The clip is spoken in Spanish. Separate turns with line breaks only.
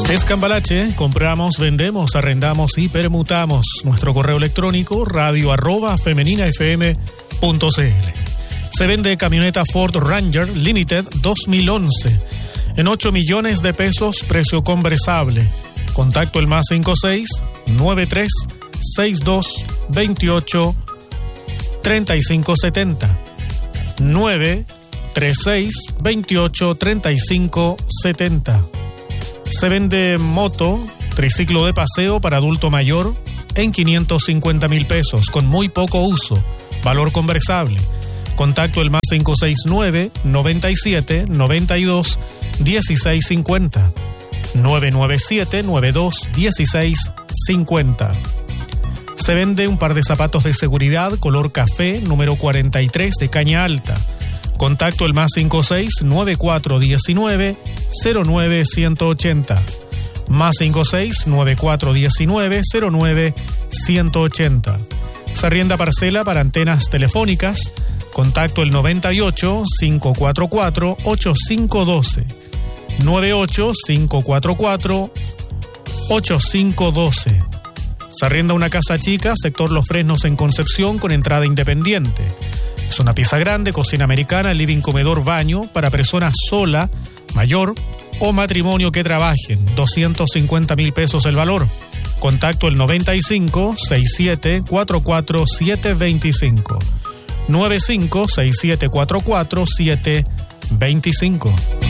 Escambalache, compramos, vendemos, arrendamos y permutamos. Nuestro correo electrónico radio@femeninafm.cl. Se vende camioneta Ford Ranger Limited 2011 en 8 millones de pesos, precio conversable. Contacto el +56 93 62 28 35 70 936 28 35 70. Se vende moto, triciclo de paseo para adulto mayor en 550.000 pesos, con muy poco uso, valor conversable. Contacto el +569 97 92 16 50 997 92 16 50. Se vende un par de zapatos de seguridad color café número 43 de caña alta. Contacto el +56 9419 09 180. +56 9419 09 180. Se arrienda parcela para antenas telefónicas. Contacto el 98 544 8512. 98 544 8512. Se arrienda una casa chica, sector Los Fresnos en Concepción, con entrada independiente. Es una pieza grande, cocina americana, living, comedor, baño, para persona sola, mayor o matrimonio que trabajen. 250.000 pesos el valor. Contacto el 95 67 44 725. 95 67 44 725.